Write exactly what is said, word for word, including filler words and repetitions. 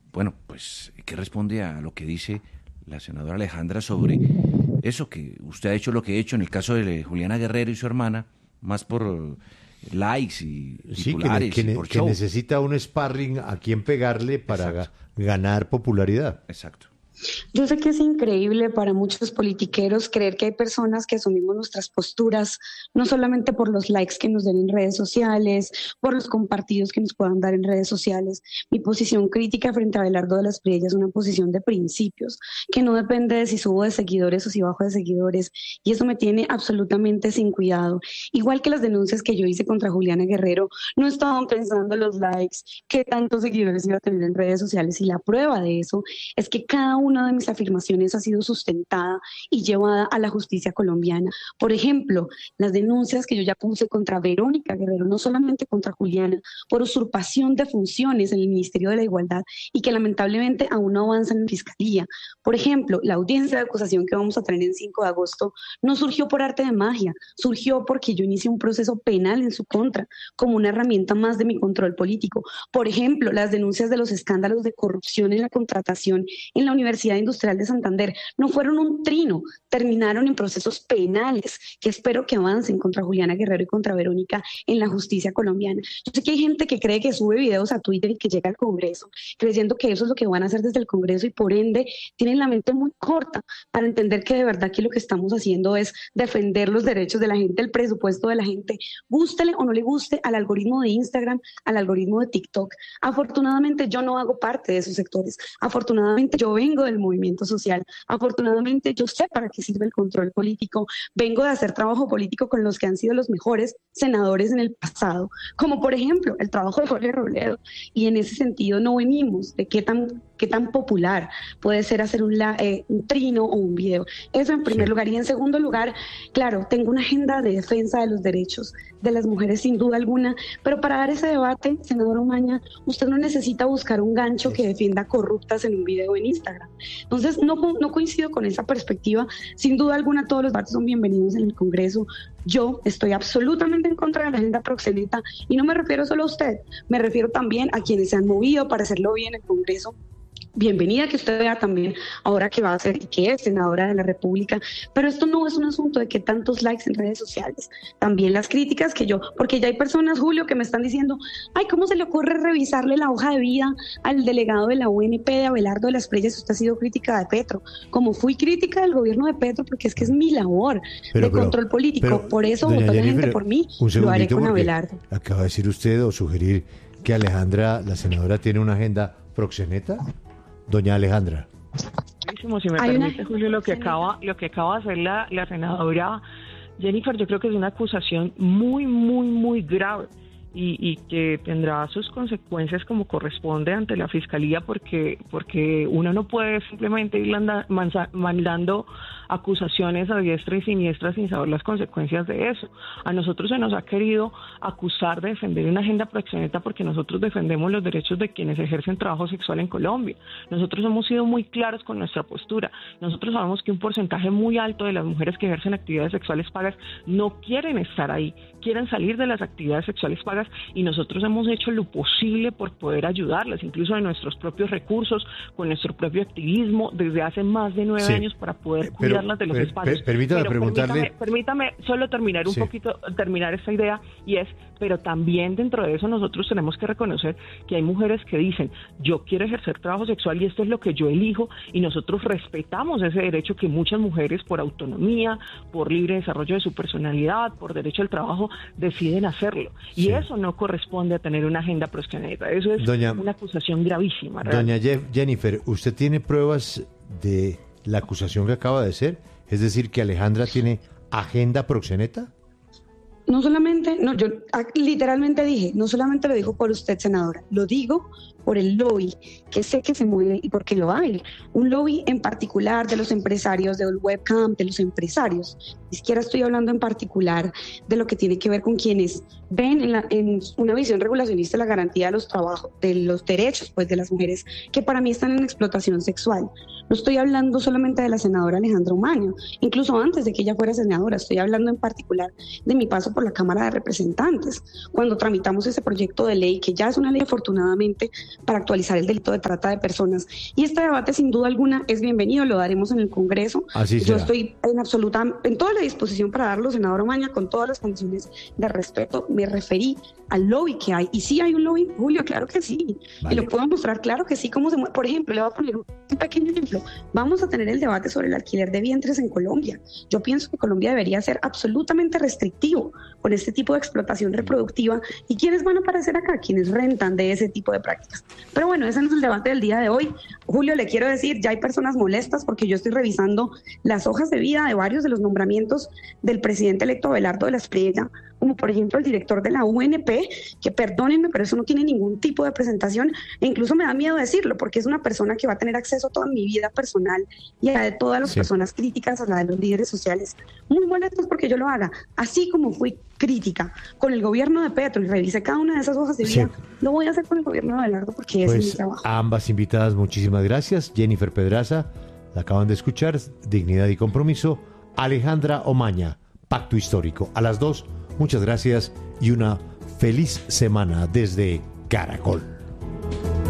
bueno, pues, ¿qué responde a lo que dice la senadora Alejandra sobre eso, que usted ha hecho lo que ha hecho en el caso de Juliana Guerrero y su hermana, más por likes y titulares sí, que, ne- y por que show? necesita un sparring a quien pegarle para ga- Exacto. ganar popularidad. Exacto. Yo sé que es increíble para muchos politiqueros creer que hay personas que asumimos nuestras posturas, no solamente por los likes que nos den en redes sociales, por los compartidos que nos puedan dar en redes sociales. Mi posición crítica frente a Abelardo de las Priellas es una posición de principios, que no depende de si subo de seguidores o si bajo de seguidores, y eso me tiene absolutamente sin cuidado. Igual que las denuncias que yo hice contra Juliana Guerrero, no estaban pensando los likes, qué tantos seguidores iba a tener en redes sociales, y la prueba de eso es que cada uno una de mis afirmaciones ha sido sustentada y llevada a la justicia colombiana. Por ejemplo, las denuncias que yo ya puse contra Verónica Guerrero, no solamente contra Juliana, por usurpación de funciones en el Ministerio de la Igualdad y que lamentablemente aún no avanzan en Fiscalía. Por ejemplo, la audiencia de acusación que vamos a tener el cinco de agosto no surgió por arte de magia, surgió porque yo inicié un proceso penal en su contra, como una herramienta más de mi control político. Por ejemplo, las denuncias de los escándalos de corrupción en la contratación en la Universidad Industrial de Santander no fueron un trino, terminaron en procesos penales que espero que avancen contra Juliana Guerrero y contra Verónica en la justicia colombiana. Yo sé que hay gente que cree que sube videos a Twitter y que llega al Congreso, creyendo que eso es lo que van a hacer desde el Congreso y por ende tienen la mente muy corta para entender que de verdad aquí lo que estamos haciendo es defender los derechos de la gente, el presupuesto de la gente, gústele o no le guste al algoritmo de Instagram, al algoritmo de TikTok. Afortunadamente yo no hago parte de esos sectores, afortunadamente yo vengo del movimiento social. Afortunadamente yo sé para qué sirve el control político, vengo de hacer trabajo político con los que han sido los mejores senadores en el pasado, como por ejemplo el trabajo de Jorge Robledo, y en ese sentido no venimos de qué tan, qué tan popular puede ser hacer un, la, eh, un trino o un video. Eso en primer sí. lugar. Y en segundo lugar, claro, tengo una agenda de defensa de los derechos de las mujeres sin duda alguna, pero para dar ese debate, senador Omaña, usted no necesita buscar un gancho que defienda corruptas en un video en Instagram. Entonces, no, no coincido con esa perspectiva. Sin duda alguna, todos los debates son bienvenidos en el Congreso. Yo estoy absolutamente en contra de la agenda proxeneta y no me refiero solo a usted, me refiero también a quienes se han movido para hacerlo bien en el Congreso. Bienvenida que usted vea también ahora que va a ser y que es senadora de la República, pero esto no es un asunto de que tantos likes en redes sociales, también las críticas que yo, porque ya hay personas, Julio, que me están diciendo, ay, ¿cómo se le ocurre revisarle la hoja de vida al delegado de la U N P de Abelardo de las Priellas si usted ha sido crítica de Petro? Como fui crítica del gobierno de Petro, porque es que es mi labor pero, de pero, control político, pero, por eso votó la gente por mí, lo haré con Abelardo. Acaba de decir usted o sugerir que Alejandra, la senadora, tiene una agenda proxeneta. Doña Alejandra. Si me Hay permite, una... Julio, lo que acaba, lo que acaba de hacer la, la senadora Jennifer, yo creo que es una acusación muy, muy, muy grave y, y que tendrá sus consecuencias como corresponde ante la Fiscalía, porque, porque uno no puede simplemente ir landa, manza, mandando acusaciones a diestra y siniestra sin saber las consecuencias de eso. A nosotros se nos ha querido acusar de defender una agenda proxeneta porque nosotros defendemos los derechos de quienes ejercen trabajo sexual en Colombia. Nosotros hemos sido muy claros con nuestra postura. Nosotros sabemos que un porcentaje muy alto de las mujeres que ejercen actividades sexuales pagas no quieren estar ahí, quieren salir de las actividades sexuales pagas y nosotros hemos hecho lo posible por poder ayudarlas, incluso de nuestros propios recursos, con nuestro propio activismo desde hace más de nueve sí. años para poder cuidar de los per, espacios. Per, permítame pero preguntarle. Permítame, permítame solo terminar un sí. poquito, terminar esta idea, y es, pero también dentro de eso nosotros tenemos que reconocer que hay mujeres que dicen, yo quiero ejercer trabajo sexual y esto es lo que yo elijo, y nosotros respetamos ese derecho que muchas mujeres, por autonomía, por libre desarrollo de su personalidad, por derecho al trabajo, deciden hacerlo. Y sí. eso no corresponde a tener una agenda proxeneta. Eso es doña, una acusación gravísima. Doña Je- Jennifer, ¿usted tiene pruebas de la acusación que acaba de ser? Es decir, que Alejandra tiene agenda proxeneta. No solamente, no, yo literalmente dije, no solamente lo digo por usted, senadora, lo digo por el lobby, que sé que se mueve y porque lo hay. Un lobby en particular de los empresarios del webcam, de los empresarios. Ni siquiera estoy hablando en particular de lo que tiene que ver con quienes ven en, la, en una visión regulacionista la garantía de los trabajos, de los derechos pues, de las mujeres, que para mí están en explotación sexual. No estoy hablando solamente de la senadora Alejandra Omaña, incluso antes de que ella fuera senadora, estoy hablando en particular de mi paso por la Cámara de Representantes, cuando tramitamos ese proyecto de ley, que ya es una ley afortunadamente, para actualizar el delito de trata de personas. Y este debate, sin duda alguna, es bienvenido, lo daremos en el Congreso. Así Yo será. estoy en absoluta, en toda la disposición para darlo, senador Omaña, con todas las condiciones de respeto. Me referí al lobby que hay. Y sí hay un lobby, Julio, claro que sí. Vale. Y lo puedo mostrar, claro que sí, cómo se mueve. Por ejemplo, le voy a poner un pequeño ejemplo. Vamos a tener el debate sobre el alquiler de vientres en Colombia. Yo pienso que Colombia debería ser absolutamente restrictivo con este tipo de explotación reproductiva. ¿Y quiénes van a aparecer acá? Quienes rentan de ese tipo de prácticas. Pero bueno, ese no es el debate del día de hoy. Julio, le quiero decir, ya hay personas molestas porque yo estoy revisando las hojas de vida de varios de los nombramientos del presidente electo Abelardo de la Espriella, como por ejemplo el director de la U N P, que perdónenme, pero eso no tiene ningún tipo de presentación, e incluso me da miedo decirlo, porque es una persona que va a tener acceso a toda mi vida personal y a la de todas las sí. personas críticas, a la de los líderes sociales. Muy molestos porque yo lo haga, así como fui crítica con el gobierno de Petro y revisé cada una de esas hojas de vida, sí. lo voy a hacer con el gobierno de Abelardo porque pues ese es mi trabajo. A ambas invitadas, muchísimas gracias. Jennifer Pedraza, la acaban de escuchar, Dignidad y Compromiso. Alejandra Omaña, Pacto Histórico. A las dos, muchas gracias y una feliz semana desde Caracol.